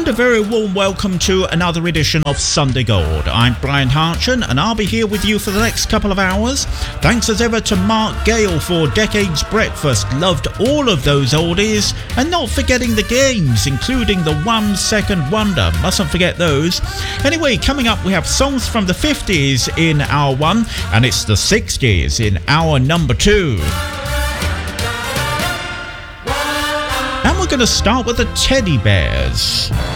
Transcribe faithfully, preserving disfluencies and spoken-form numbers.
And a very warm welcome to another edition of Sunday Gold. I'm Brian Harchin and I'll be here with you for the next couple of hours. Thanks as ever to Mark Gale for Decades Breakfast. Loved all of those oldies, and not forgetting the games, including the One Second Wonder. Mustn't forget those. Anyway, coming up we have songs from the fifties in hour one, and it's the sixties in hour number two. And we're going to start with the Teddy Bears.